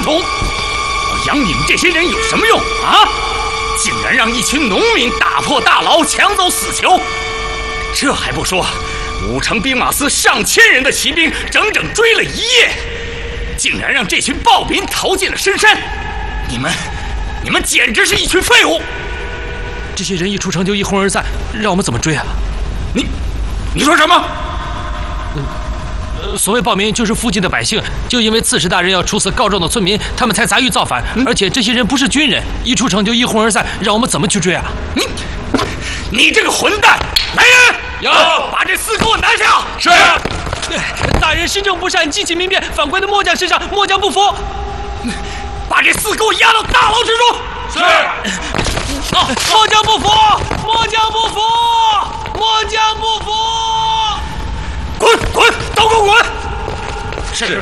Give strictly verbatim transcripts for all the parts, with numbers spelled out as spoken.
统。我养你们这些人有什么用啊？竟然让一群农民打破大牢，抢走死囚！这还不说，五城兵马司上千人的骑兵整整追了一夜，竟然让这群暴民逃进了深山。你们，你们简直是一群废物！ 这些人一出城就一哄而散，让我们怎么追啊？ 你，你说什么？ 呃，所谓暴民就是附近的百姓，就因为刺史大人要处死告状的村民，他们才杂役造反。嗯、而且这些人不是军人，一出城就一哄而散，让我们怎么去追啊？ 你，你这个混蛋！来人， 有， 把这厮给我拿下！ 是。大人施政不善，激起民变，反归到末将身上，末将不服。 把这厮给我押到大牢之中。 是。啊！末将不服！末将不服！末将不服！ 滚滚，都给我滚！ 是。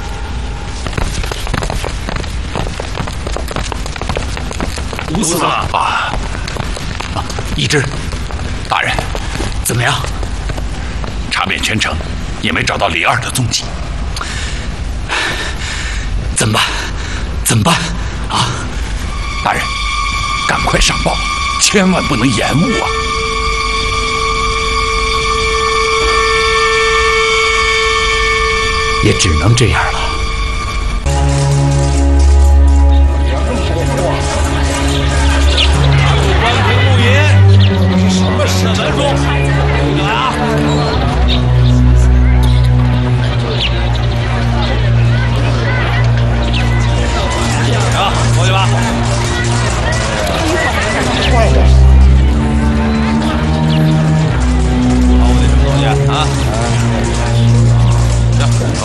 吴司马啊啊！一之大人， 怎么样？ 查遍全城，也没找到李二的踪迹。 怎么办？怎么办？啊！ 大人，赶快上报，千万不能延误啊！也只能这样了。 关平陆爷，这是什么事门中？来啊！行，过去吧。快点！好，我得什么东西啊？走，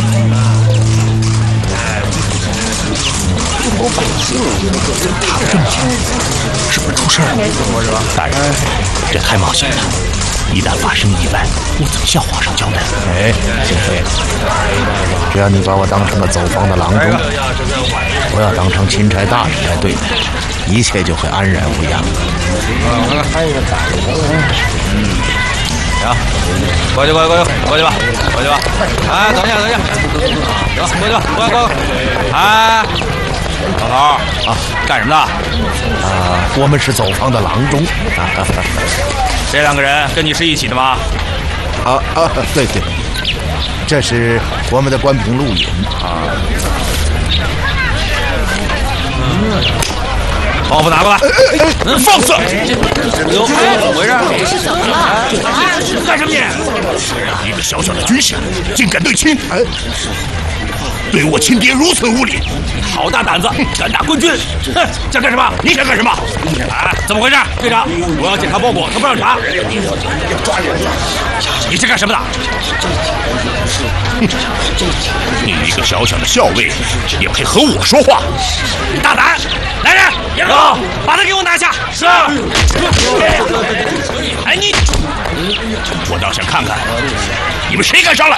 中国百姓他这么近，是不是出事了？大人，这太冒险了，一旦发生意外，我怎么向皇上交代？ 哎，幸会了。只要你把我当成了走访的郎中，不要当成钦差大人来对待，一切就会安然无恙。还有一个打的， 嗯。行，过去过去过去过去吧，过去吧。哎，等一下等一下，行，过去吧，过来过来。哎，老头啊，干什么的？ 啊，我们是走访的郎中。 这两个人跟你是一起的吗？ 啊啊，对对，这是我们的关平陆尹啊。 嗯。包袱拿过来！ 放肆！ 哟，怎么回事？ 这是怎么了？啊！ 干什么你？一个小小的军士，竟敢对亲，对我亲爹如此无礼！ 好大胆子，敢打官军！哼，想干什么？ 你想干什么？ 啊，怎么回事？队长，我要检查包裹，他不让查。你是干什么的？ 你一个小小的校尉，也配和我说话？ 大胆！来人，严哥，把他给我拿下！是。 哎你，我倒想看看你们谁敢上来！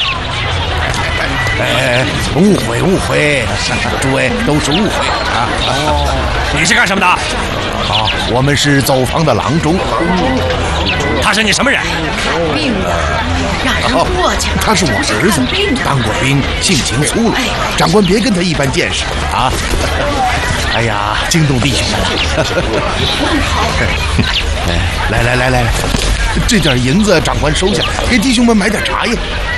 哎，误会误会，诸位都是误会啊！ 哦，你是干什么的？ 好，我们是走访的郎中。 他是你什么人？ 病人，让人过去。 他是我儿子，当过兵，性情粗鲁。长官别跟他一般见识啊！哎呀，惊动弟兄们了。来来来来来，这点银子长官收下，给弟兄们买点茶叶。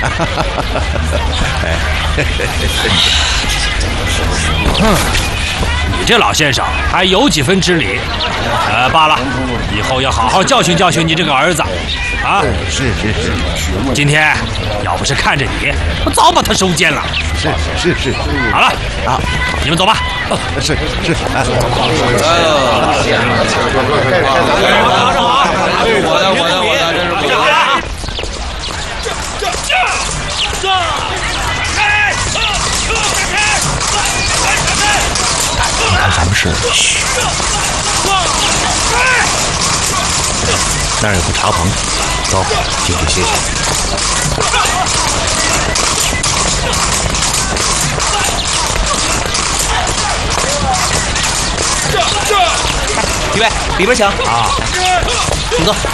哼，你这老先生还有几分知理。呃，罢了，以后要好好教训教训你这个儿子，啊！ 是是是， 今天要不是看着你，我早把他收监了。 是是是， 好了啊，你们走吧。 哦，是是，哎，走。 我的我的我的，这是我的。这这这这！ 你看咱们是嘘。那儿有个茶棚，走，进去歇歇。 预备，里边请啊，请坐。